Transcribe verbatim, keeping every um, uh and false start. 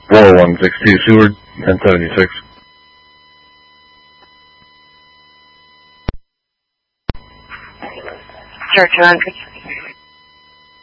four one six two, Seward, ten seventy-six. Sure, two hundred.